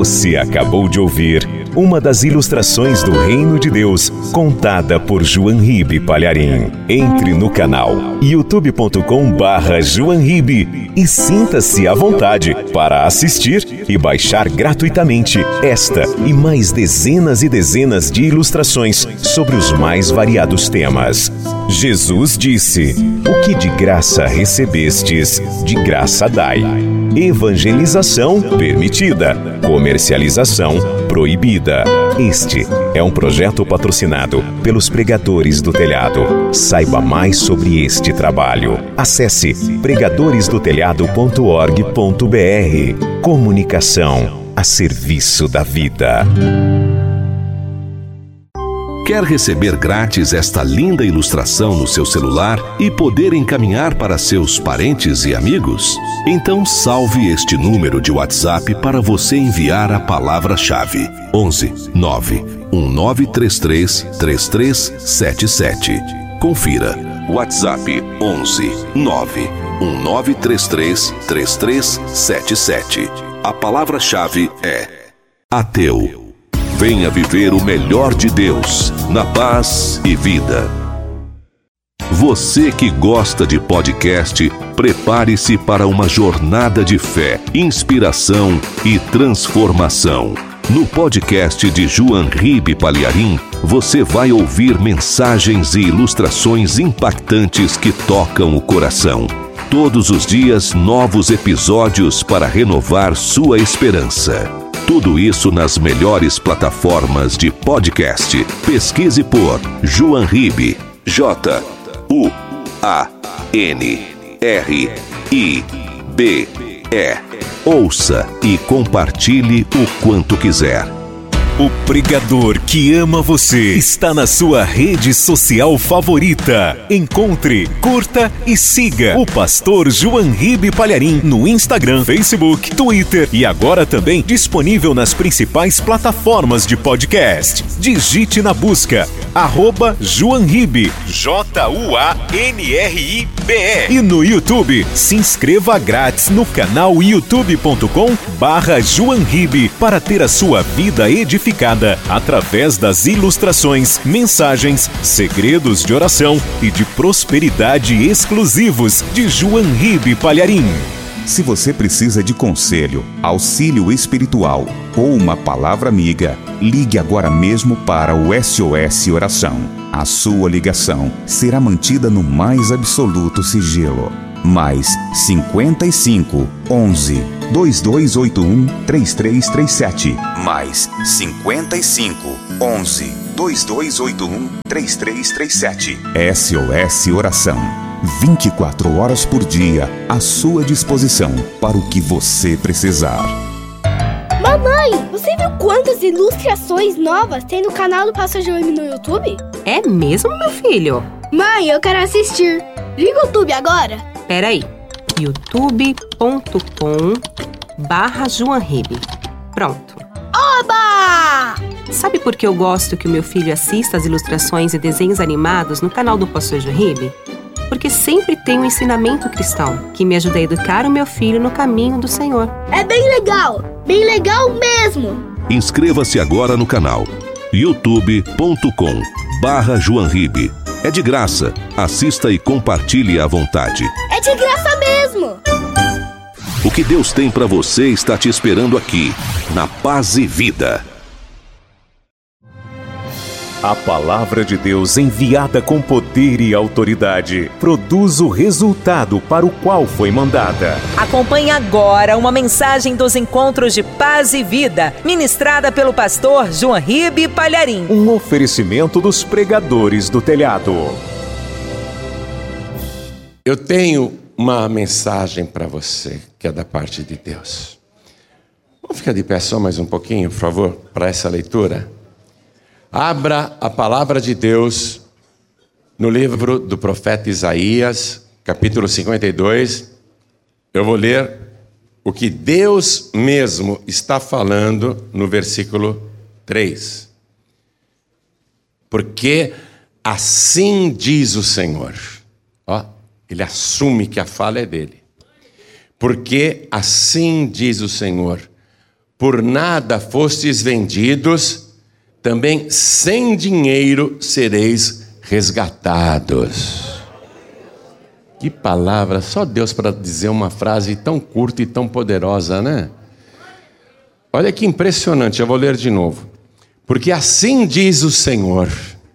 Você acabou de ouvir uma das ilustrações do Reino de Deus, contada por João Ribe Palharim. Entre no canal youtube.com/João Ribe e sinta-se à vontade para assistir e baixar gratuitamente esta e mais dezenas e dezenas de ilustrações sobre os mais variados temas. Jesus disse: "O que de graça recebestes, de graça dai." Evangelização permitida, comercialização proibida. Este é um projeto patrocinado pelos Pregadores do Telhado. Saiba mais sobre este trabalho. Acesse pregadoresdotelhado.org.br. Comunicação a serviço da vida. Quer receber grátis esta linda ilustração no seu celular e poder encaminhar para seus parentes e amigos? Então salve este número de WhatsApp para você enviar a palavra-chave: 11 9 1933 3377. Confira. WhatsApp 11 9 1933 3377. A palavra-chave é ateu. Venha viver o melhor de Deus, na paz e vida. Você que gosta de podcast, prepare-se para uma jornada de fé, inspiração e transformação. No podcast de João Ribe Palharim, você vai ouvir mensagens e ilustrações impactantes que tocam o coração. Todos os dias, novos episódios para renovar sua esperança. Tudo isso nas melhores plataformas de podcast. Pesquise por João Ribe, JUANRIBE. Ouça e compartilhe o quanto quiser. O pregador que ama você está na sua rede social favorita. Encontre, curta e siga o pastor João Ribe Palharim no Instagram, Facebook, Twitter e agora também disponível nas principais plataformas de podcast. Digite na busca @João Ribe, JUANRIBE. E no YouTube, se inscreva grátis no canal youtube.com/João Ribe para ter a sua vida edificada através das ilustrações, mensagens, segredos de oração e de prosperidade exclusivos de João Ribe Palharim. Se você precisa de conselho, auxílio espiritual ou uma palavra amiga, ligue agora mesmo para o SOS Oração. A sua ligação será mantida no mais absoluto sigilo. Mais 55 11 2281 3337. Mais 55 11 2281 3337. SOS Oração. 24 horas por dia à sua disposição para o que você precisar. Mamãe, você viu quantas ilustrações novas tem no canal do Pastor João no YouTube? É mesmo, meu filho? Mãe, eu quero assistir. Liga o YouTube agora. Peraí, youtube.com/João Ribe. Pronto. Oba! Sabe por que eu gosto que o meu filho assista as ilustrações e desenhos animados no canal do pastor João Ribe? Porque sempre tem um ensinamento cristão que me ajuda a educar o meu filho no caminho do Senhor. É bem legal mesmo. Inscreva-se agora no canal youtube.com/João Ribe. É de graça. Assista e compartilhe à vontade. É de graça mesmo. O que Deus tem para você está te esperando aqui, na Paz e Vida. A palavra de Deus enviada com poder e autoridade produz o resultado para o qual foi mandada. Acompanhe agora uma mensagem dos encontros de Paz e Vida, ministrada pelo pastor João Ribe Palharim. Um oferecimento dos Pregadores do Telhado. Eu tenho uma mensagem para você, que é da parte de Deus. Vamos ficar de pé só mais um pouquinho, por favor, para essa leitura. Abra a palavra de Deus no livro do profeta Isaías, capítulo 52. Eu vou ler o que Deus mesmo está falando no versículo 3. Porque assim diz o Senhor. Ó, ele assume que a fala é dele. Porque assim diz o Senhor: por nada fostes vendidos, também sem dinheiro sereis resgatados. Que palavra, só Deus para dizer uma frase tão curta e tão poderosa, né? Olha que impressionante, eu vou ler de novo. Porque assim diz o Senhor: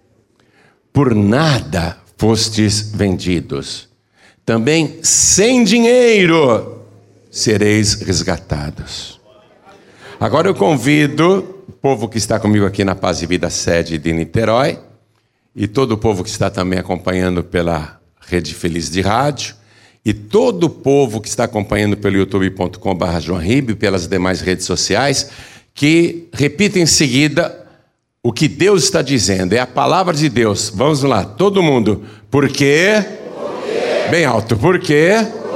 por nada fostes vendidos, também sem dinheiro sereis resgatados. Agora eu convido o povo que está comigo aqui na Paz e Vida sede de Niterói, e todo o povo que está também acompanhando pela Rede Feliz de Rádio, e todo o povo que está acompanhando pelo youtube.com/JoãoRibe, pelas demais redes sociais, que repita em seguida o que Deus está dizendo. É a palavra de Deus. Vamos lá, todo mundo. Porque, bem alto, porque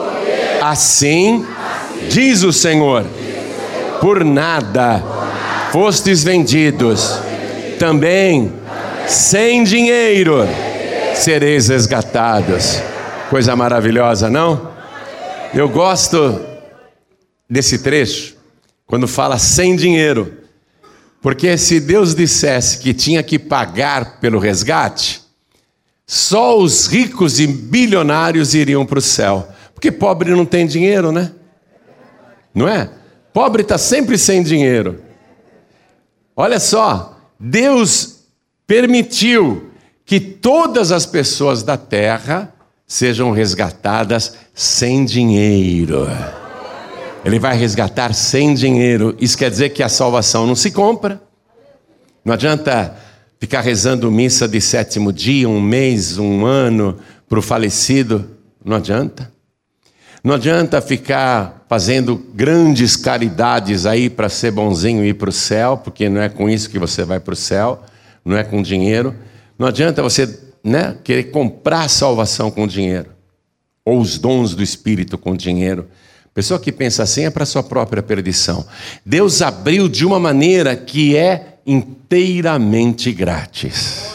assim diz o Senhor: por nada fostes vendidos, também sem dinheiro sereis resgatados. Coisa maravilhosa, não? Eu gosto desse trecho, quando fala sem dinheiro, porque se Deus dissesse que tinha que pagar pelo resgate, só os ricos e bilionários iriam para o céu, porque pobre não tem dinheiro, né? Não é? Pobre está sempre sem dinheiro. Olha só, Deus permitiu que todas as pessoas da terra sejam resgatadas sem dinheiro. Ele vai resgatar sem dinheiro. Isso quer dizer que a salvação não se compra. Não adianta ficar rezando missa de 7º dia, um mês, um ano para o falecido. Não adianta. Não adianta ficar fazendo grandes caridades aí para ser bonzinho e ir para o céu, porque não é com isso que você vai para o céu, não é com dinheiro. Não adianta você, querer comprar a salvação com dinheiro, ou os dons do Espírito com dinheiro. Pessoa que pensa assim é para sua própria perdição. Deus abriu de uma maneira que é inteiramente grátis.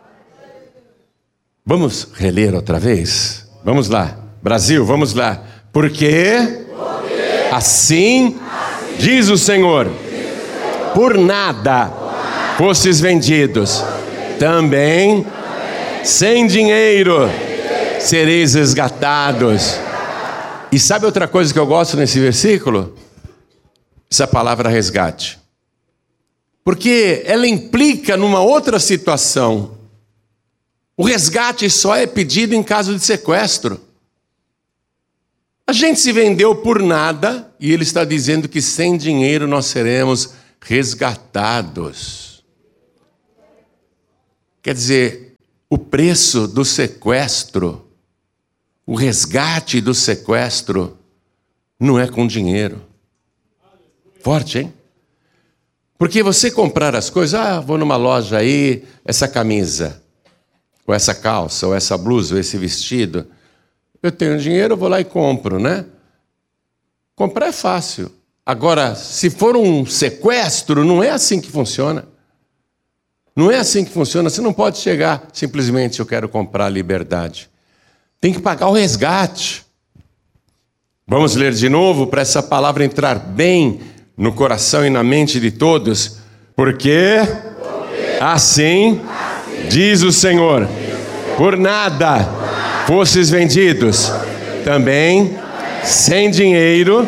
Vamos reler outra vez? Vamos lá, Brasil, vamos lá. Porque assim diz o Senhor: por nada fostes vendidos, também sem dinheiro sereis resgatados. E sabe outra coisa que eu gosto nesse versículo? Essa palavra resgate. Porque ela implica numa outra situação. O resgate só é pedido em caso de sequestro. A gente se vendeu por nada e ele está dizendo que sem dinheiro nós seremos resgatados. Quer dizer, o preço do sequestro, o resgate do sequestro, não é com dinheiro. Forte, hein? Porque você comprar as coisas, vou numa loja aí, essa camisa, ou essa calça, ou essa blusa, ou esse vestido, eu tenho dinheiro, eu vou lá e compro, né? Comprar é fácil. Agora, se for um sequestro, não é assim que funciona. Não é assim que funciona. Você não pode chegar simplesmente, eu quero comprar a liberdade. Tem que pagar o resgate. Vamos ler de novo para essa palavra entrar bem no coração e na mente de todos. Porque assim diz o Senhor: por nada fostes vendidos, também sem dinheiro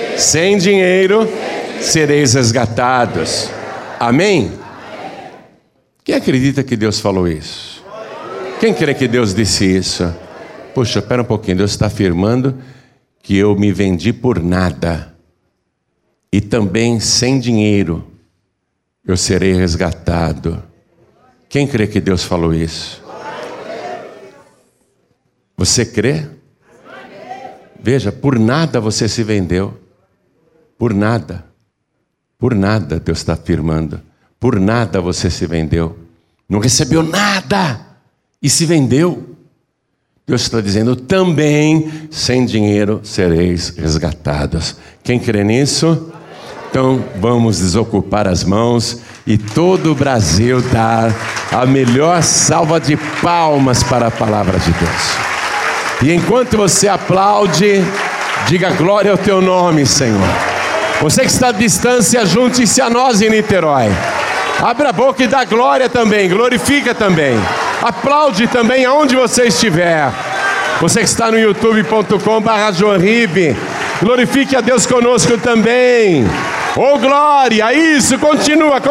sereis resgatados. Amém? Quem acredita que Deus falou isso? Quem crê que Deus disse isso? Poxa, espera um pouquinho, Deus está afirmando que eu me vendi por nada e também sem dinheiro eu serei resgatado. Quem crê que Deus falou isso? Você crê? Veja, por nada você se vendeu. Por nada. Por nada Deus está afirmando. Por nada você se vendeu. Não recebeu nada e se vendeu. Deus está dizendo, também sem dinheiro sereis resgatados. Quem crê nisso? Então vamos desocupar as mãos e todo o Brasil dar a melhor salva de palmas para a palavra de Deus. E enquanto você aplaude, diga glória ao teu nome, Senhor. Você que está à distância, junte-se a nós em Niterói. Abra a boca e dá glória também, glorifica também. Aplaude também aonde você estiver. Você que está no youtube.com/JoãoRibe, glorifique a Deus conosco também. Oh glória, isso, continua.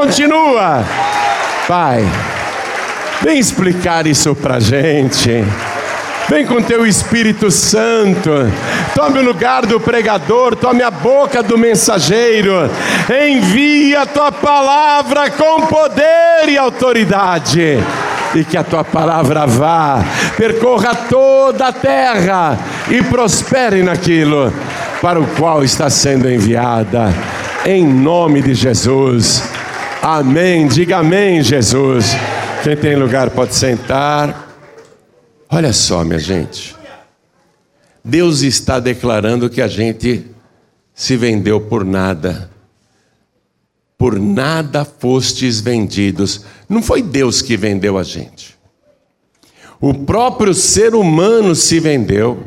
Pai, vem explicar isso pra gente. Vem com teu Espírito Santo, tome o lugar do pregador, tome a boca do mensageiro, envia a tua palavra com poder e autoridade, e que a tua palavra vá, percorra toda a terra e prospere naquilo para o qual está sendo enviada, em nome de Jesus. Amém, diga amém, Jesus. Quem tem lugar pode sentar. Olha só, minha gente, Deus está declarando que a gente se vendeu por nada. Por nada fostes vendidos. Não foi Deus que vendeu a gente. O próprio ser humano se vendeu.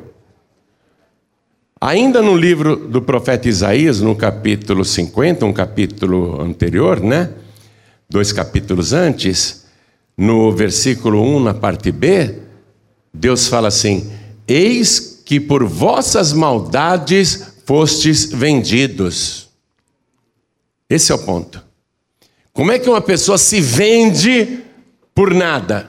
Ainda no livro do profeta Isaías, no capítulo 50, um capítulo anterior, né? 2 capítulos antes, no versículo 1, na parte B, Deus fala assim: eis que por vossas maldades fostes vendidos. Esse é o ponto. Como é que uma pessoa se vende por nada?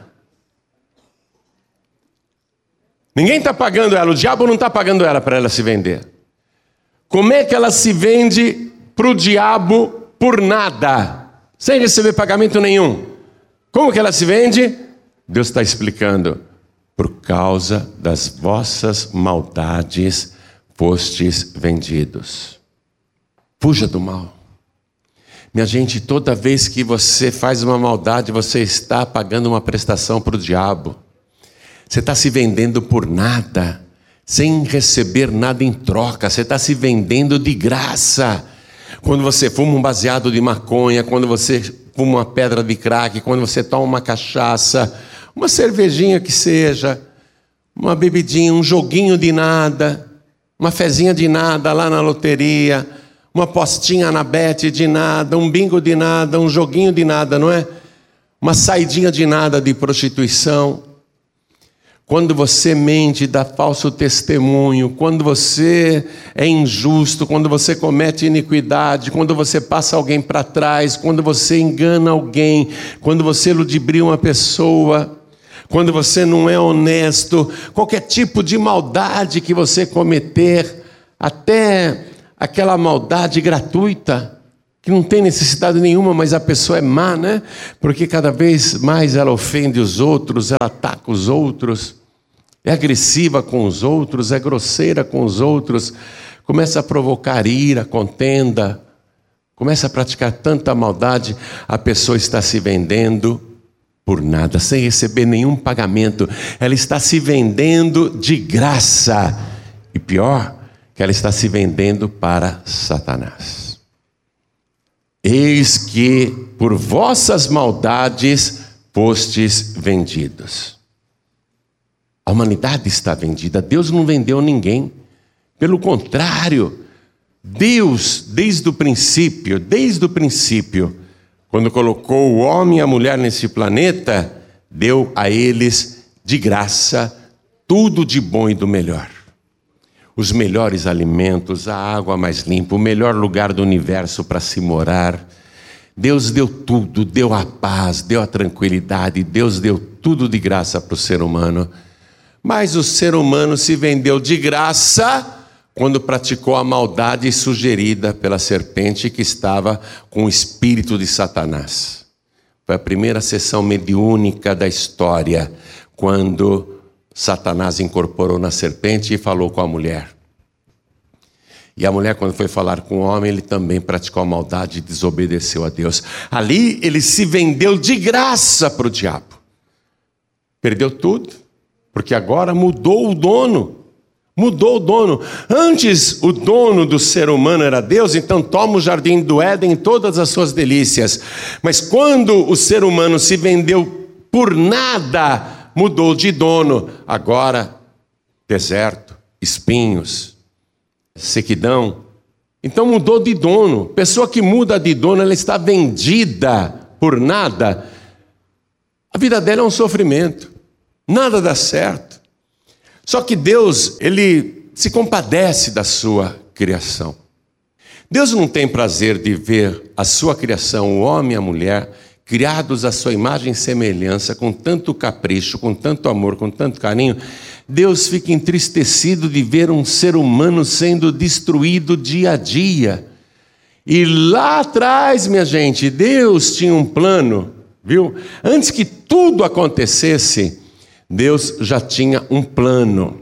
Ninguém está pagando ela, o diabo não está pagando ela para ela se vender. Como é que ela se vende para o diabo por nada, sem receber pagamento nenhum? Como que ela se vende? Deus está explicando. Por causa das vossas maldades fostes vendidos. Fuja do mal. Minha gente, toda vez que você faz uma maldade, você está pagando uma prestação para o diabo. Você está se vendendo por nada, sem receber nada em troca. Você está se vendendo de graça. Quando você fuma um baseado de maconha, quando você fuma uma pedra de crack, quando você toma uma cachaça, uma cervejinha que seja, uma bebidinha, um joguinho de nada, uma fezinha de nada lá na loteria, uma postinha na bet de nada, um bingo de nada, um joguinho de nada, não é? Uma saidinha de nada de prostituição. Quando você mente, dá falso testemunho, quando você é injusto, quando você comete iniquidade, quando você passa alguém para trás, quando você engana alguém, quando você ludibria uma pessoa, quando você não é honesto, qualquer tipo de maldade que você cometer, até aquela maldade gratuita, que não tem necessidade nenhuma, mas a pessoa é má, né? Porque cada vez mais ela ofende os outros, ela ataca os outros, é agressiva com os outros, é grosseira com os outros, começa a provocar ira, contenda, começa a praticar tanta maldade, a pessoa está se vendendo por nada, sem receber nenhum pagamento. Ela está se vendendo de graça. E pior, que ela está se vendendo para Satanás. Eis que por vossas maldades fostes vendidos. A humanidade está vendida. Deus não vendeu ninguém. Pelo contrário, Deus, desde o princípio, quando colocou o homem e a mulher nesse planeta, deu a eles de graça tudo de bom e do melhor. Os melhores alimentos, a água mais limpa, o melhor lugar do universo para se morar. Deus deu tudo, deu a paz, deu a tranquilidade, Deus deu tudo de graça para o ser humano. Mas o ser humano se vendeu de graça quando praticou a maldade sugerida pela serpente que estava com o espírito de Satanás. Foi a primeira sessão mediúnica da história, quando Satanás incorporou na serpente e falou com a mulher. E a mulher, quando foi falar com o homem, ele também praticou a maldade e desobedeceu a Deus. Ali ele se vendeu de graça para o diabo. Perdeu tudo, porque agora mudou o dono. Mudou o dono. Antes o dono do ser humano era Deus, então toma o jardim do Éden e todas as suas delícias. Mas quando o ser humano se vendeu por nada, mudou de dono. Agora, deserto, espinhos, sequidão, Então mudou de dono. Pessoa que muda de dono, ela está vendida por nada. A vida dela é um sofrimento. Nada dá certo. Só que Deus, Ele se compadece da sua criação. Deus não tem prazer de ver a sua criação, o homem e a mulher, criados à sua imagem e semelhança, com tanto capricho, com tanto amor, com tanto carinho. Deus fica entristecido de ver um ser humano sendo destruído dia a dia. E lá atrás, minha gente, Deus tinha um plano, viu? Antes que tudo acontecesse, Deus já tinha um plano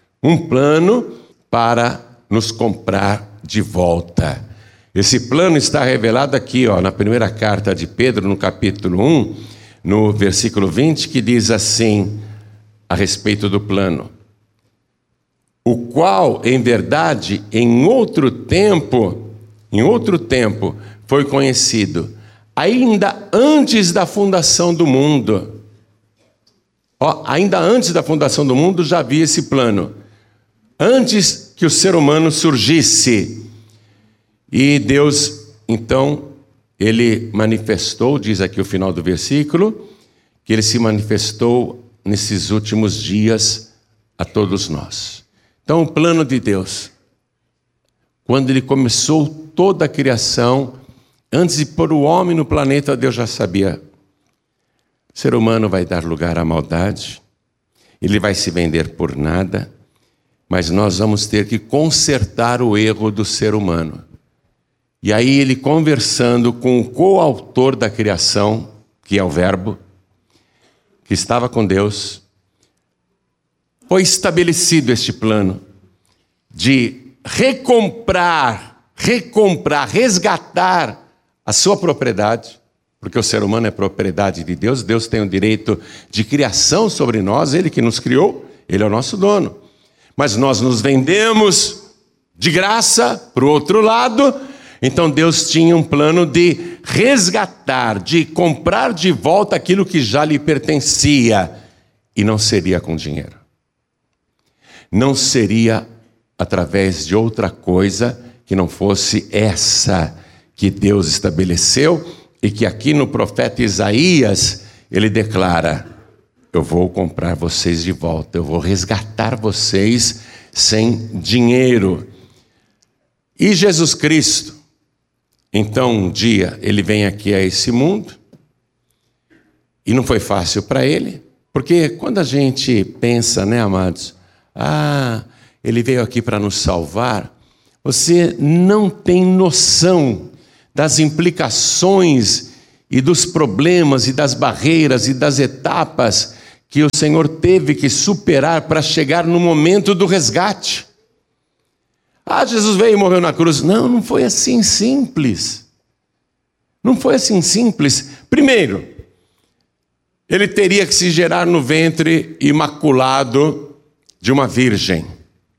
para nos comprar de volta. Esse plano está revelado aqui, na primeira carta de Pedro, no capítulo 1, no versículo 20, que diz assim, a respeito do plano: o qual, em verdade, em outro tempo, foi conhecido, ainda antes da fundação do mundo. Ainda antes da fundação do mundo já havia esse plano. Antes que o ser humano surgisse. E Deus, então, Ele manifestou, diz aqui o final do versículo, que Ele se manifestou nesses últimos dias a todos nós. Então, o plano de Deus, quando Ele começou toda a criação, antes de pôr o homem no planeta, Deus já sabia. O ser humano vai dar lugar à maldade, ele vai se vender por nada, mas nós vamos ter que consertar o erro do ser humano. E aí ele, conversando com o coautor da criação, que é o Verbo, que estava com Deus, foi estabelecido este plano de resgatar a sua propriedade, porque o ser humano é propriedade de Deus, Deus tem o direito de criação sobre nós, Ele que nos criou, Ele é o nosso dono. Mas nós nos vendemos de graça para o outro lado. Então Deus tinha um plano de resgatar, de comprar de volta aquilo que já lhe pertencia. E não seria com dinheiro. Não seria através de outra coisa que não fosse essa que Deus estabeleceu e que aqui no profeta Isaías ele declara: eu vou comprar vocês de volta, eu vou resgatar vocês sem dinheiro. E Jesus Cristo, então um dia ele vem aqui a esse mundo, e não foi fácil para ele, porque quando a gente pensa, né, amados, ele veio aqui para nos salvar, você não tem noção das implicações e dos problemas e das barreiras e das etapas que o Senhor teve que superar para chegar no momento do resgate. Jesus veio e morreu na cruz. Não foi assim simples. Não foi assim simples. Primeiro, ele teria que se gerar no ventre imaculado de uma virgem.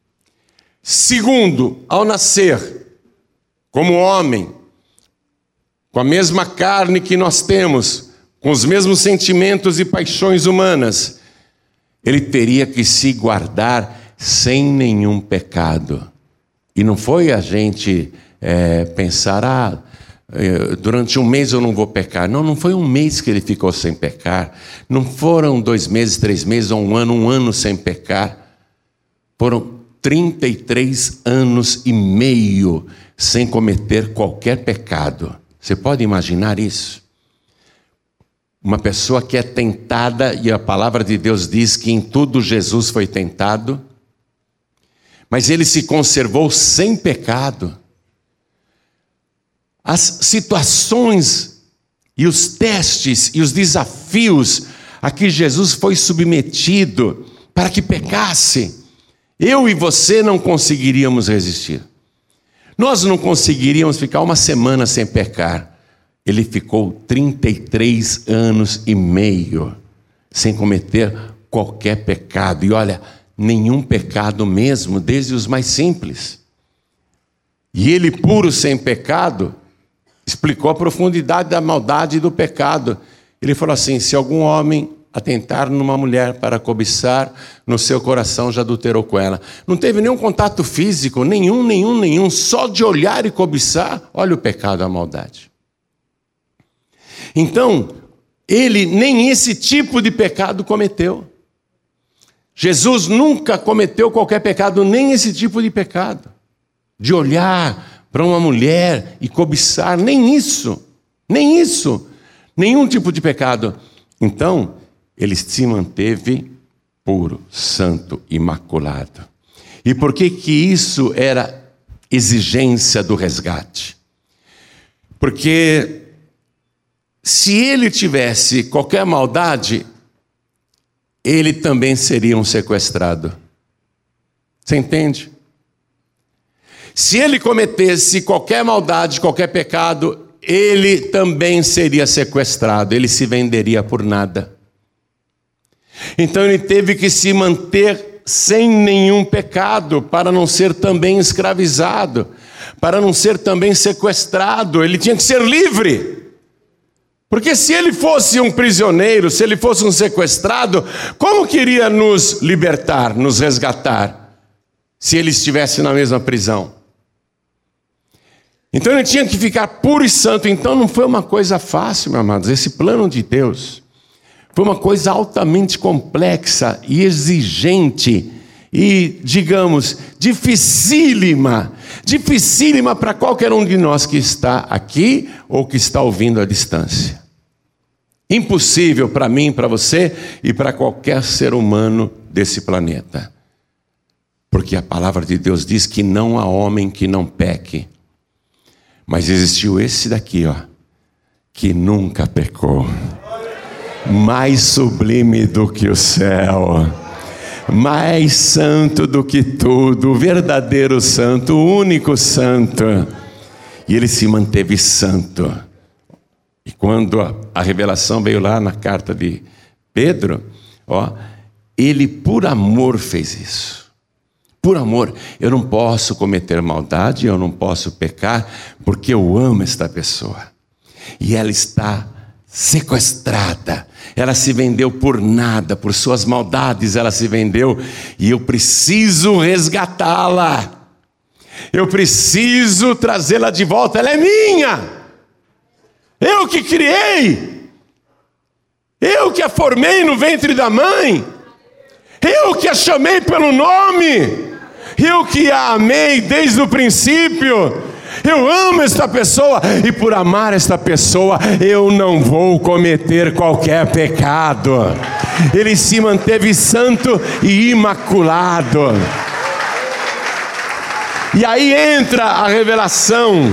Segundo, ao nascer, como homem, com a mesma carne que nós temos, com os mesmos sentimentos e paixões humanas, ele teria que se guardar sem nenhum pecado. E não foi a gente pensar, durante um mês eu não vou pecar. Não foi um mês que ele ficou sem pecar. Não foram 2 meses, 3 meses ou um ano sem pecar. Foram 33 anos e meio sem cometer qualquer pecado. Você pode imaginar isso? Uma pessoa que é tentada, e a palavra de Deus diz que em tudo Jesus foi tentado, mas ele se conservou sem pecado. As situações e os testes e os desafios a que Jesus foi submetido para que pecasse, eu e você não conseguiríamos resistir. Nós não conseguiríamos ficar 1 semana sem pecar. Ele ficou 33 anos e meio sem cometer qualquer pecado. E olha, nenhum pecado mesmo, desde os mais simples. E ele, puro sem pecado, explicou a profundidade da maldade e do pecado. Ele falou assim: se algum homem atentar numa mulher para cobiçar, no seu coração já adulterou com ela. Não teve nenhum contato físico, nenhum, só de olhar e cobiçar, olha o pecado, a maldade. Então, ele nem esse tipo de pecado cometeu. Jesus nunca cometeu qualquer pecado, nem esse tipo de pecado. De olhar para uma mulher e cobiçar, nem isso, nenhum tipo de pecado. Então, ele se manteve puro, santo, imaculado. E por que isso era exigência do resgate? Porque se ele tivesse qualquer maldade, ele também seria um sequestrado. Você entende? Se ele cometesse qualquer maldade, qualquer pecado, ele também seria sequestrado, ele se venderia por nada. Então ele teve que se manter sem nenhum pecado, para não ser também escravizado, para não ser também sequestrado, ele tinha que ser livre. Porque se ele fosse um prisioneiro, se ele fosse um sequestrado, como queria nos libertar, nos resgatar, se ele estivesse na mesma prisão? Então ele tinha que ficar puro e santo. Então não foi uma coisa fácil, meus amados. Esse plano de Deus foi uma coisa altamente complexa e exigente e, digamos, dificílima para qualquer um de nós que está aqui ou que está ouvindo à distância. Impossível para mim, para você e para qualquer ser humano desse planeta. Porque a palavra de Deus diz que não há homem que não peque. Mas existiu esse daqui, que nunca pecou. Mais sublime do que o céu. Mais santo do que tudo, o verdadeiro santo, o único santo. E ele se manteve santo. E quando a revelação veio lá na carta de Pedro, ele por amor fez isso. Por amor, eu não posso cometer maldade, eu não posso pecar, porque eu amo esta pessoa. E ela está sequestrada, ela se vendeu por nada, por suas maldades ela se vendeu, e eu preciso resgatá-la, eu preciso trazê-la de volta, ela é minha, eu que criei, eu que a formei no ventre da mãe, eu que a chamei pelo nome, eu que a amei desde o princípio. Eu amo esta pessoa e por amar esta pessoa eu não vou cometer qualquer pecado. Ele se manteve santo e imaculado. E aí entra a revelação.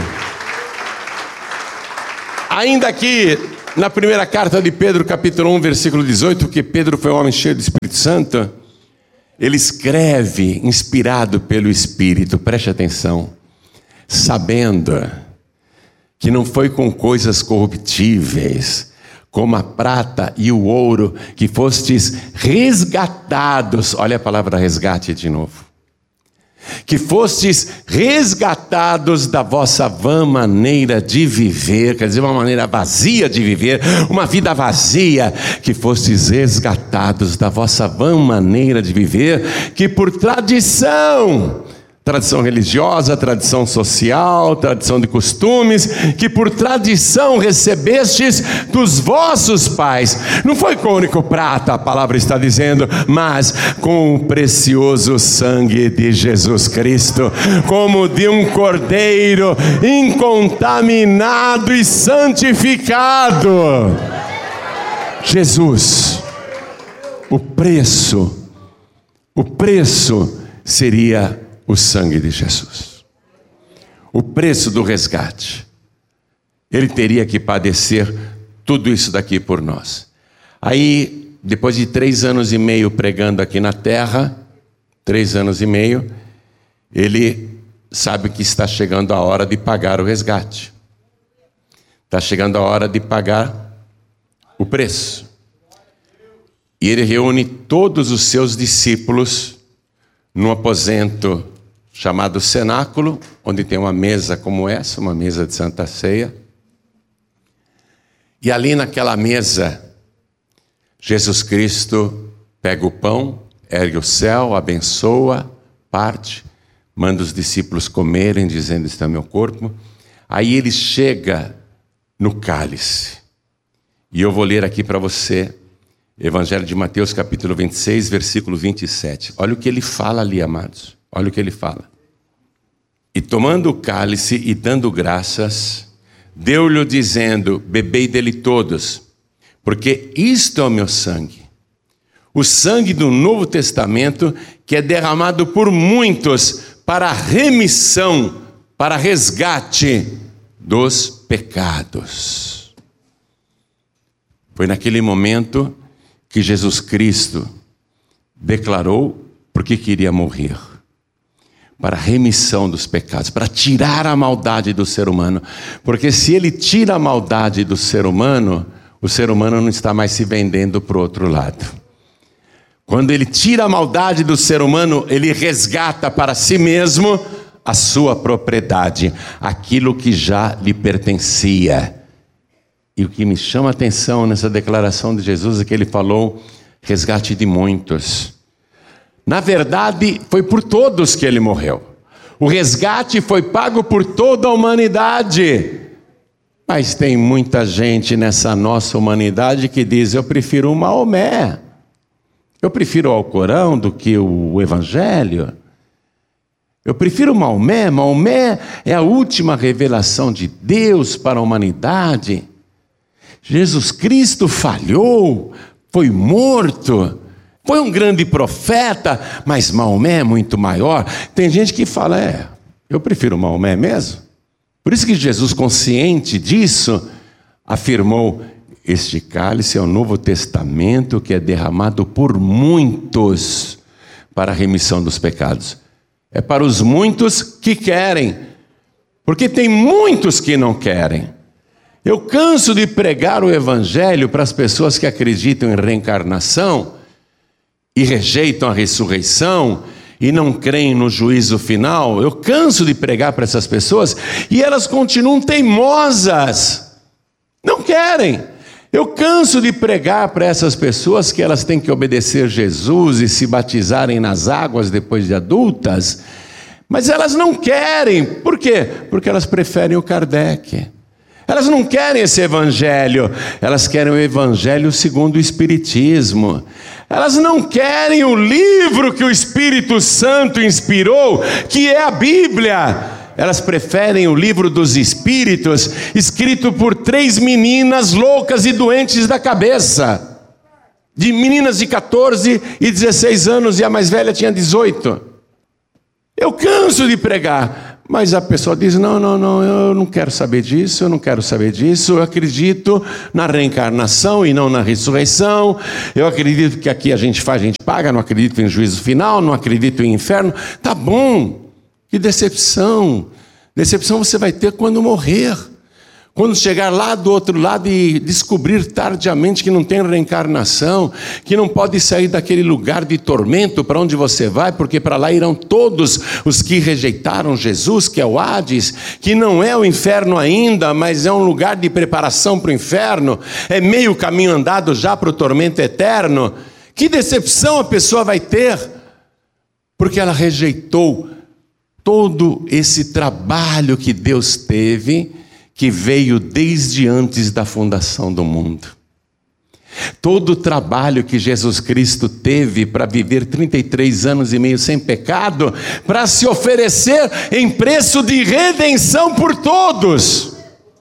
Ainda aqui na primeira carta de Pedro, capítulo 1, versículo 18, que Pedro foi um homem cheio do Espírito Santo, ele escreve, inspirado pelo Espírito, preste atenção, sabendo que não foi com coisas corruptíveis, como a prata e o ouro, que fostes resgatados, olha a palavra resgate de novo, que fostes resgatados da vossa vã maneira de viver, quer dizer, uma maneira vazia de viver, uma vida vazia, que fostes resgatados da vossa vã maneira de viver, que por tradição religiosa, tradição social, tradição de costumes, que por tradição recebestes dos vossos pais. Não foi com único prata, a palavra está dizendo, mas com o precioso sangue de Jesus Cristo, como de um cordeiro incontaminado e santificado. Jesus, o preço seria o sangue de Jesus. O preço do resgate. Ele teria que padecer tudo isso daqui por nós. Aí, depois de 3 anos e meio pregando aqui na terra, 3 anos e meio, ele sabe que está chegando a hora de pagar o resgate. Está chegando a hora de pagar o preço. E ele reúne todos os seus discípulos num aposento chamado cenáculo, onde tem uma mesa como essa, uma mesa de Santa Ceia. E ali naquela mesa, Jesus Cristo pega o pão, ergue o céu, abençoa, parte, manda os discípulos comerem, dizendo: este é meu corpo. Aí ele chega no cálice. E eu vou ler aqui para você, Evangelho de Mateus, capítulo 26, versículo 27. Olha o que ele fala ali, amados. Olha o que ele fala. E tomando o cálice e dando graças, deu-lhe dizendo: bebei dele todos, porque isto é o meu sangue, o sangue do Novo Testamento, que é derramado por muitos para remissão, para resgate dos pecados. Foi naquele momento que Jesus Cristo declarou porque queria morrer, para a remissão dos pecados, para tirar a maldade do ser humano. Porque se ele tira a maldade do ser humano, o ser humano não está mais se vendendo para o outro lado. Quando ele tira a maldade do ser humano, ele resgata para si mesmo a sua propriedade, aquilo que já lhe pertencia. E o que me chama a atenção nessa declaração de Jesus é que ele falou resgate de muitos. Na verdade, foi por todos que ele morreu. O resgate foi pago por toda a humanidade. Mas tem muita gente nessa nossa humanidade que diz: eu prefiro o Maomé. Eu prefiro o Alcorão do que o Evangelho. Eu prefiro o Maomé. Maomé é a última revelação de Deus para a humanidade. Jesus Cristo falhou, foi morto, foi um grande profeta, mas Maomé é muito maior. Tem gente que fala: eu prefiro Maomé mesmo. Por isso que Jesus, consciente disso, afirmou: este cálice é o Novo Testamento que é derramado por muitos para a remissão dos pecados. É para os muitos que querem, porque tem muitos que não querem. Eu canso de pregar o Evangelho para as pessoas que acreditam em reencarnação e rejeitam a ressurreição e não creem no juízo final. Eu canso de pregar para essas pessoas e elas continuam teimosas, não querem. Eu canso de pregar para essas pessoas que elas têm que obedecer Jesus e se batizarem nas águas depois de adultas, mas elas não querem. Por quê? Porque elas preferem o Kardec. Elas não querem esse evangelho, elas querem o evangelho segundo o Espiritismo. Elas não querem o livro que o Espírito Santo inspirou, que é a Bíblia. Elas preferem o livro dos Espíritos, escrito por 3 meninas loucas e doentes da cabeça. De meninas de 14 e 16 anos, e a mais velha tinha 18. Eu canso de pregar, mas a pessoa diz: não, eu não quero saber disso, eu acredito na reencarnação e não na ressurreição, eu acredito que aqui a gente paga, não acredito em juízo final, não acredito em inferno. Tá bom, que decepção você vai ter quando morrer. Quando chegar lá do outro lado e descobrir tardiamente que não tem reencarnação, que não pode sair daquele lugar de tormento para onde você vai, porque para lá irão todos os que rejeitaram Jesus, que é o Hades, que não é o inferno ainda, mas é um lugar de preparação para o inferno, é meio caminho andado já para o tormento eterno. Que decepção a pessoa vai ter, porque ela rejeitou todo esse trabalho que Deus teve, que veio desde antes da fundação do mundo. Todo o trabalho que Jesus Cristo teve para viver 33 anos e meio sem pecado, para se oferecer em preço de redenção por todos.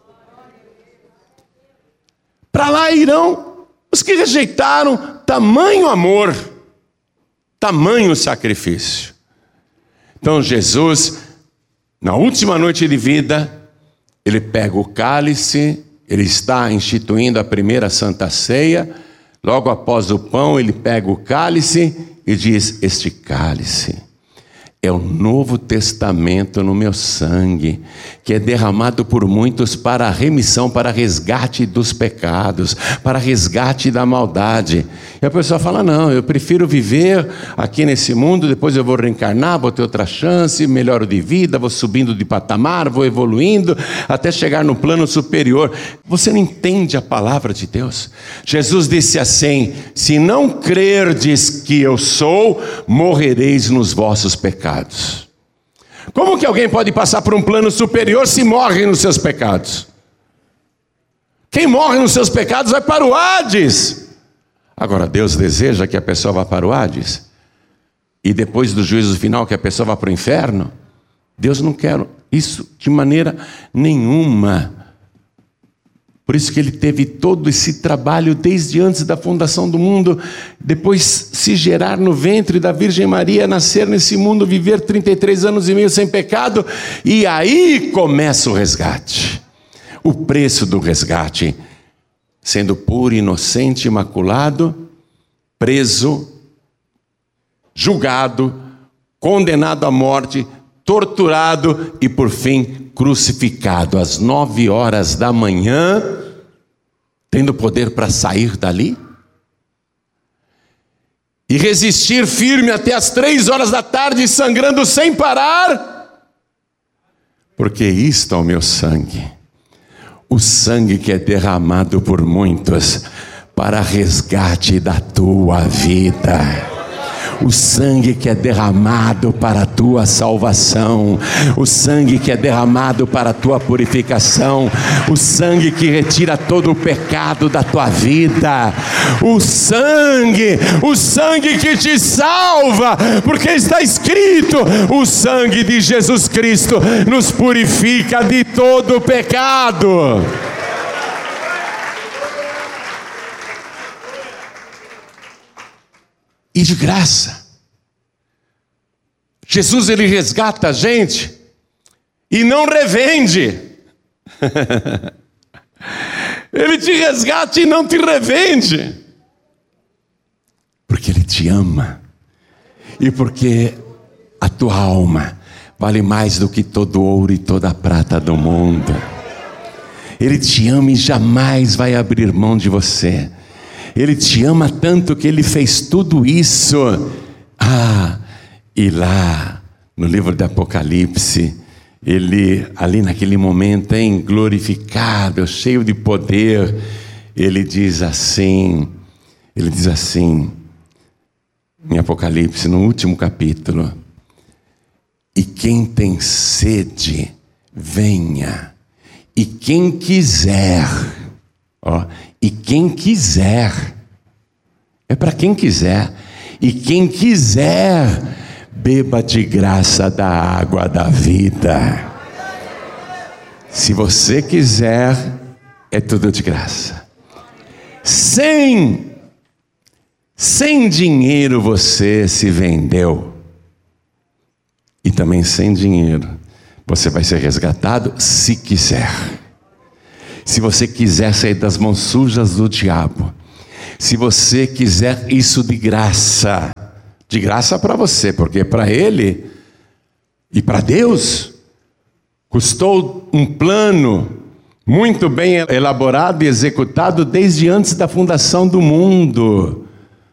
Para lá irão os que rejeitaram tamanho amor, tamanho sacrifício. Então Jesus, na última noite de vida, ele pega o cálice, ele está instituindo a primeira Santa Ceia. Logo após o pão, ele pega o cálice e diz: este cálice é o Novo Testamento no meu sangue, que é derramado por muitos para a remissão, para resgate dos pecados, para resgate da maldade. E a pessoa fala, não, eu prefiro viver aqui nesse mundo, depois eu vou reencarnar, vou ter outra chance, melhoro de vida, vou subindo de patamar, vou evoluindo, até chegar no plano superior. Você não entende a palavra de Deus? Jesus disse assim, se não crerdes que eu sou, morrereis nos vossos pecados. Como que alguém pode passar por um plano superior se morre nos seus pecados? Quem morre nos seus pecados vai para o Hades. Agora, Deus deseja que a pessoa vá para o Hades? E depois do juízo final que a pessoa vá para o inferno? Deus não quer isso de maneira nenhuma. Por isso que ele teve todo esse trabalho desde antes da fundação do mundo, depois se gerar no ventre da Virgem Maria, nascer nesse mundo, viver 33 anos e meio sem pecado, e aí começa o resgate. O preço do resgate, sendo puro, inocente, imaculado, preso, julgado, condenado à morte, torturado e por fim crucificado às 9 horas da manhã, tendo poder para sair dali e resistir firme até as 3 horas da tarde, sangrando sem parar, porque isto é o meu sangue, o sangue que é derramado por muitos para resgate da tua vida. O sangue que é derramado para a tua salvação, o sangue que é derramado para a tua purificação, o sangue que retira todo o pecado da tua vida, o sangue que te salva, porque está escrito, o sangue de Jesus Cristo nos purifica de todo o pecado. E de graça. Jesus, ele resgata a gente e não revende. Ele te resgata e não te revende. Porque ele te ama. E porque a tua alma vale mais do que todo ouro e toda a prata do mundo. Ele te ama e jamais vai abrir mão de você. Ele te ama tanto que ele fez tudo isso. E lá no livro de Apocalipse, ele ali naquele momento, glorificado, cheio de poder, ele diz assim, em Apocalipse, no último capítulo, e quem tem sede, venha, e quem quiser, e quem quiser, é para quem quiser, e quem quiser, beba de graça da água da vida. Se você quiser, é tudo de graça. Sem dinheiro você se vendeu, e também sem dinheiro você vai ser resgatado se quiser. Se você quiser sair das mãos sujas do diabo, se você quiser isso de graça para você, porque para ele e para Deus custou um plano muito bem elaborado e executado desde antes da fundação do mundo,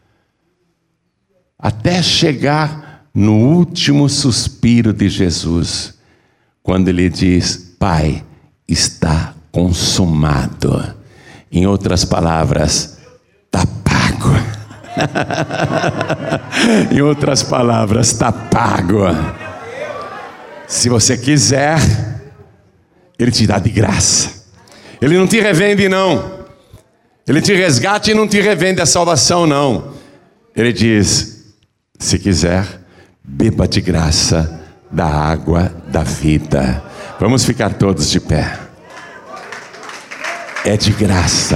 até chegar no último suspiro de Jesus, quando ele diz: Pai, está consumado. Em outras palavras, está pago. Em outras palavras, está pago. Se você quiser, ele te dá de graça. Ele não te revende, não. Ele te resgata e não te revende a salvação, não. Ele diz: se quiser, beba de graça da água da vida. Vamos ficar todos de pé. É de graça.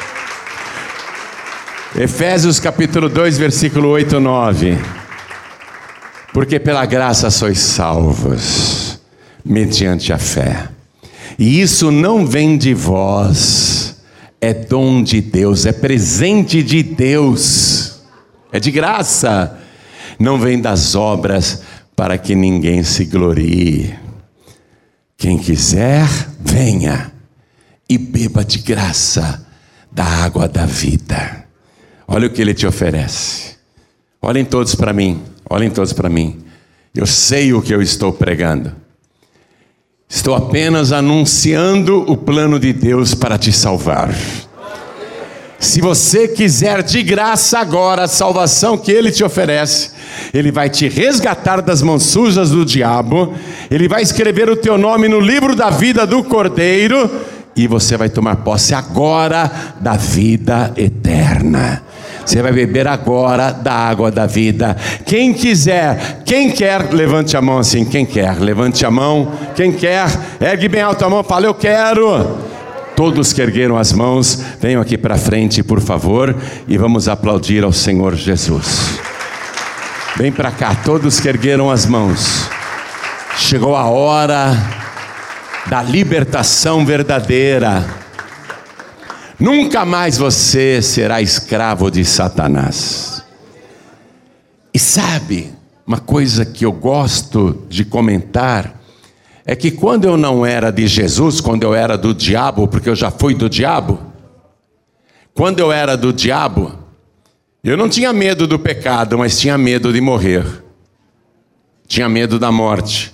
Efésios capítulo 2, versículo 8 e 9. Porque pela graça sois salvos, mediante a fé. E isso não vem de vós, é dom de Deus, é presente de Deus, é de graça. Não vem das obras, para que ninguém se glorie. Quem quiser, venha e beba de graça da água da vida. Olha o que ele te oferece. Olhem todos para mim, olhem todos para mim. Eu sei o que eu estou pregando. Estou apenas anunciando o plano de Deus para te salvar. Se você quiser de graça agora a salvação que Ele te oferece, Ele vai te resgatar das mãos sujas do diabo, Ele vai escrever o teu nome no livro da vida do Cordeiro, e você vai tomar posse agora da vida eterna. Você vai beber agora da água da vida. Quem quiser, quem quer, levante a mão assim. Quem quer, levante a mão. Quem quer, ergue bem alto a mão, fala: eu quero. Todos que ergueram as mãos, venham aqui para frente, por favor, e vamos aplaudir ao Senhor Jesus. Vem para cá, todos que ergueram as mãos. Chegou a hora da libertação verdadeira. Nunca mais você será escravo de Satanás. E sabe, uma coisa que eu gosto de comentar é que quando eu não era de Jesus, quando eu era do diabo, porque eu já fui do diabo, quando eu era do diabo, eu não tinha medo do pecado, mas tinha medo de morrer. Tinha medo da morte.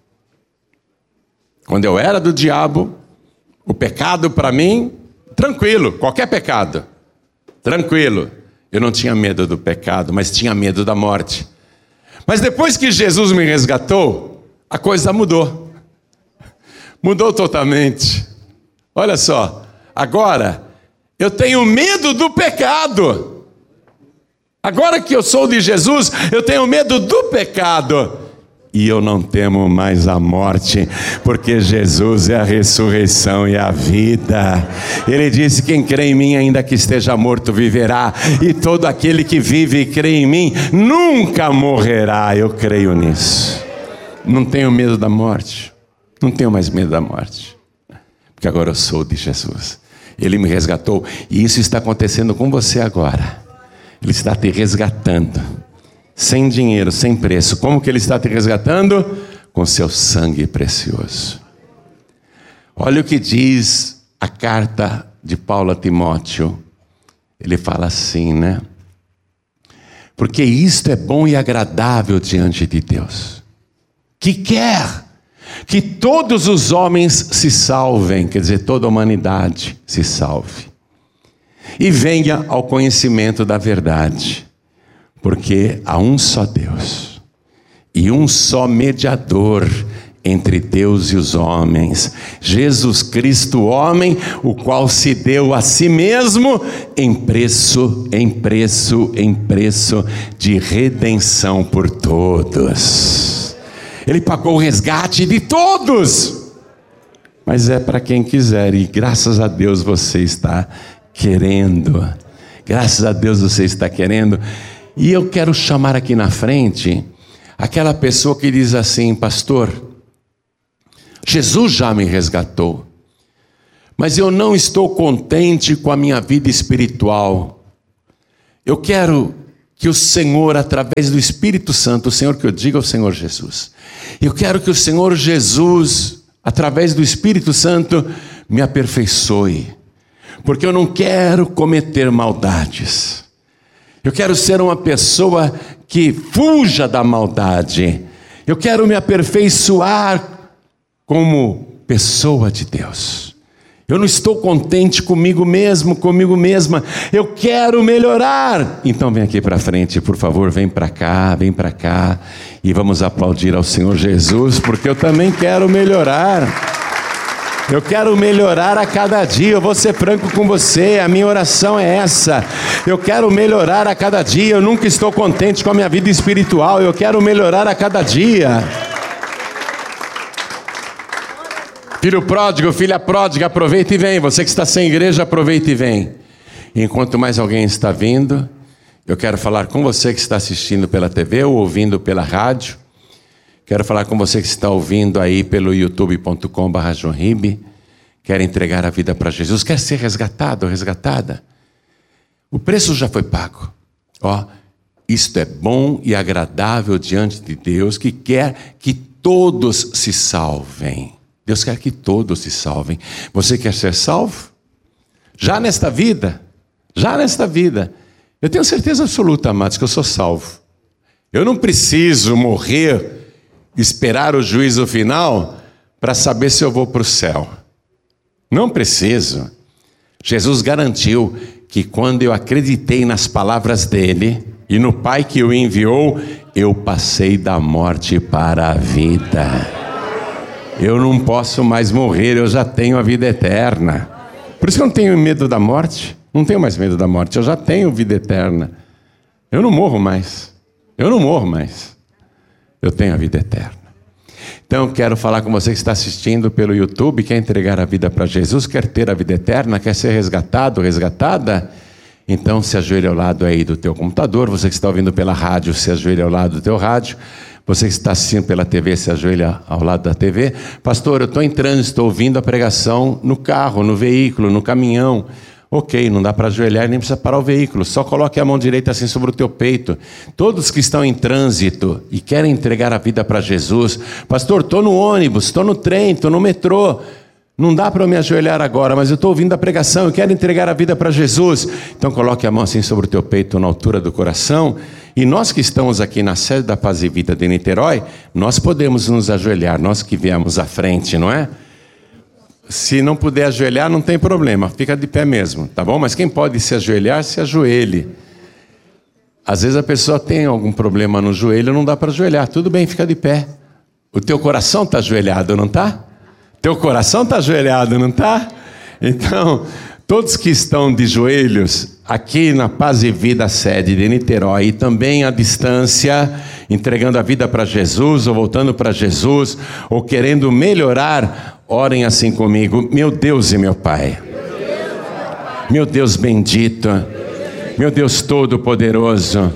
Quando eu era do diabo, o pecado para mim, tranquilo, qualquer pecado, tranquilo. Eu não tinha medo do pecado, mas tinha medo da morte. Mas depois que Jesus me resgatou, a coisa mudou. Mudou totalmente. Olha só, agora eu tenho medo do pecado. Agora que eu sou de Jesus, eu tenho medo do pecado. E eu não temo mais a morte, porque Jesus é a ressurreição e a vida. Ele disse: quem crê em mim, ainda que esteja morto, viverá. E todo aquele que vive e crê em mim, nunca morrerá. Eu creio nisso. Não tenho medo da morte. Não tenho mais medo da morte, porque agora eu sou de Jesus. Ele me resgatou, e isso está acontecendo com você agora. Ele está te resgatando, sem dinheiro, sem preço. Como que Ele está te resgatando? Com seu sangue precioso. Olha o que diz a carta de Paulo a Timóteo. Ele fala assim, né? Porque isto é bom e agradável diante de Deus, que quer que todos os homens se salvem, quer dizer, toda a humanidade se salve, e venha ao conhecimento da verdade, porque há um só Deus, e um só mediador entre Deus e os homens, Jesus Cristo, homem, o qual se deu a si mesmo em preço de redenção por todos. Ele pagou o resgate de todos, mas é para quem quiser, e graças a Deus você está querendo, graças a Deus você está querendo. E eu quero chamar aqui na frente aquela pessoa que diz assim: pastor, Jesus já me resgatou, mas eu não estou contente com a minha vida espiritual. Eu quero que o Senhor, através do Espírito Santo, o Senhor que eu digo é o Senhor Jesus, eu quero que o Senhor Jesus, através do Espírito Santo, me aperfeiçoe, porque eu não quero cometer maldades. Eu quero ser uma pessoa que fuja da maldade. Eu quero me aperfeiçoar como pessoa de Deus. Eu não estou contente comigo mesmo, comigo mesma. Eu quero melhorar. Então vem aqui para frente, por favor, vem para cá. E vamos aplaudir ao Senhor Jesus, porque eu também quero melhorar. Eu quero melhorar a cada dia. Eu vou ser franco com você, a minha oração é essa. Eu quero melhorar a cada dia. Eu nunca estou contente com a minha vida espiritual. Eu quero melhorar a cada dia. Filho pródigo, filha pródiga, aproveita e vem. Você que está sem igreja, aproveita e vem. Enquanto mais alguém está vindo, eu quero falar com você que está assistindo pela TV ou ouvindo pela rádio. Quero falar com você que está ouvindo aí pelo youtube.com/JoãoRibe. Quer entregar a vida para Jesus, quer ser resgatado ou resgatada. O preço já foi pago. Isto é bom e agradável diante de Deus, que quer que todos se salvem. Deus quer que todos se salvem. Você quer ser salvo? Já nesta vida? Já nesta vida. Eu tenho certeza absoluta, amados, que eu sou salvo. Eu não preciso morrer, esperar o juízo final para saber se eu vou para o céu. Não preciso. Jesus garantiu que quando eu acreditei nas palavras dele e no Pai que o enviou, eu passei da morte para a vida. Eu não posso mais morrer, eu já tenho a vida eterna. Por isso que eu não tenho medo da morte. Não tenho mais medo da morte, eu já tenho vida eterna. Eu não morro mais. Eu não morro mais. Eu tenho a vida eterna. Então eu quero falar com você que está assistindo pelo YouTube, quer entregar a vida para Jesus, quer ter a vida eterna, quer ser resgatado, resgatada. Então se ajoelhe ao lado aí do teu computador. Você que está ouvindo pela rádio, se ajoelhe ao lado do teu rádio. Você que está assistindo pela TV, se ajoelha ao lado da TV. Pastor, eu estou em trânsito, estou ouvindo a pregação no carro, no veículo, no caminhão. Ok, não dá para ajoelhar, nem precisa parar o veículo. Só coloque a mão direita assim sobre o teu peito. Todos que estão em trânsito e querem entregar a vida para Jesus. Pastor, estou no ônibus, estou no trem, estou no metrô. Não dá para eu me ajoelhar agora, mas eu estou ouvindo a pregação, eu quero entregar a vida para Jesus. Então coloque a mão assim sobre o teu peito, na altura do coração. E nós que estamos aqui na sede da Paz e Vida de Niterói, nós podemos nos ajoelhar, nós que viemos à frente, não é? Se não puder ajoelhar, não tem problema, fica de pé mesmo, tá bom? Mas quem pode se ajoelhar, se ajoelhe. Às vezes a pessoa tem algum problema no joelho, não dá para ajoelhar. Tudo bem, fica de pé. O teu coração está ajoelhado, não está? Teu coração está ajoelhado, não está? Então, todos que estão de joelhos, aqui na Paz e Vida sede de Niterói, e também à distância, entregando a vida para Jesus, ou voltando para Jesus, ou querendo melhorar, orem assim comigo. Meu Deus e meu Pai, meu Deus bendito, meu Deus todo-poderoso,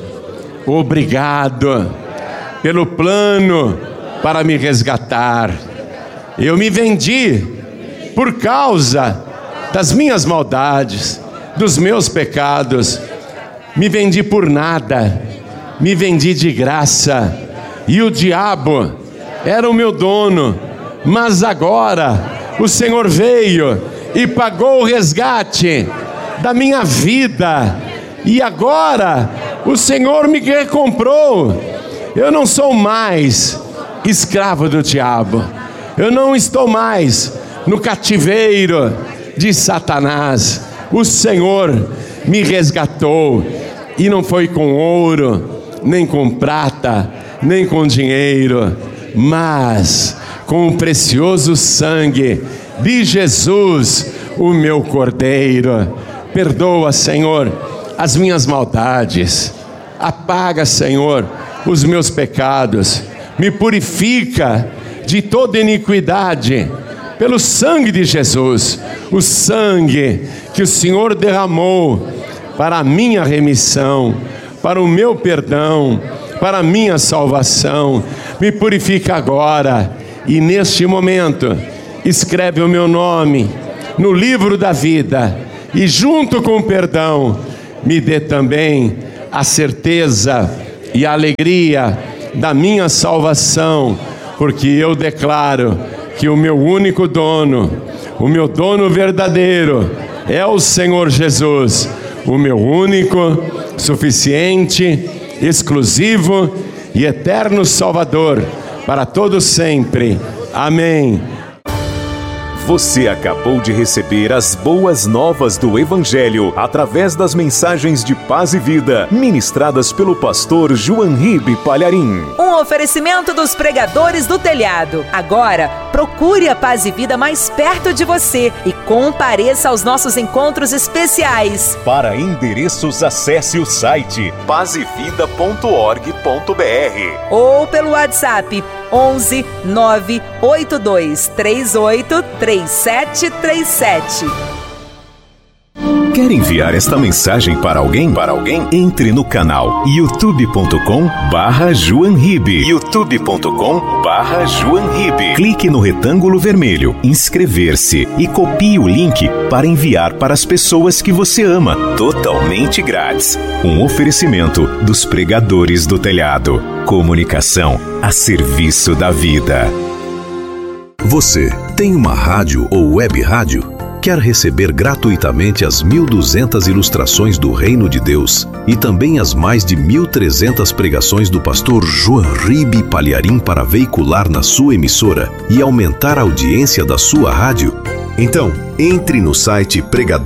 obrigado pelo plano para me resgatar. Eu me vendi por causa das minhas maldades, dos meus pecados. Me vendi por nada, me vendi de graça. E o diabo era o meu dono, mas agora o Senhor veio e pagou o resgate da minha vida. E agora o Senhor me recomprou. Eu não sou mais escravo do diabo. Eu não estou mais no cativeiro de Satanás. O Senhor me resgatou. E não foi com ouro, nem com prata, nem com dinheiro, mas com o precioso sangue de Jesus, o meu Cordeiro. Perdoa, Senhor, as minhas maldades. Apaga, Senhor, os meus pecados. Me purifica de toda iniquidade, pelo sangue de Jesus, o sangue que o Senhor derramou para a minha remissão, para o meu perdão, para a minha salvação. Me purifica agora e neste momento escreve o meu nome no livro da vida e junto com o perdão me dê também a certeza e a alegria da minha salvação, porque eu declaro que o meu único dono, o meu dono verdadeiro é o Senhor Jesus, o meu único, suficiente, exclusivo e eterno Salvador para todos sempre. Amém. Você acabou de receber as boas novas do Evangelho através das mensagens de paz e vida ministradas pelo pastor João Ribe Palharim. Um oferecimento dos pregadores do telhado. Agora, procure a Paz e Vida mais perto de você e compareça aos nossos encontros especiais. Para endereços, acesse o site pazevida.org.br ou pelo WhatsApp 11 982 38 3737. Quer enviar esta mensagem para alguém? Entre no canal youtube.com/JoanRibe. youtube.com/JoanRibe. Clique no retângulo vermelho, inscrever-se e copie o link para enviar para as pessoas que você ama, totalmente grátis. Um oferecimento dos Pregadores do Telhado. Comunicação a serviço da vida. Você tem uma rádio ou web rádio? Quer receber gratuitamente as 1.200 ilustrações do Reino de Deus e também as mais de 1.300 pregações do pastor JoanRibe Palharim para veicular na sua emissora e aumentar a audiência da sua rádio? Então, entre no site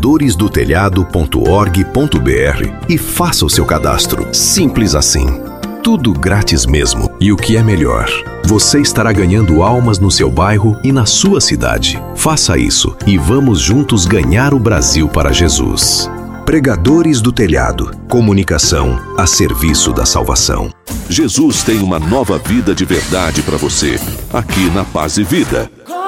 pregadoresdotelhado.org.br e faça o seu cadastro. Simples assim. Tudo grátis mesmo. E o que é melhor, você estará ganhando almas no seu bairro e na sua cidade. Faça isso e vamos juntos ganhar o Brasil para Jesus. Pregadores do Telhado. Comunicação a serviço da salvação. Jesus tem uma nova vida de verdade para você, aqui na Paz e Vida.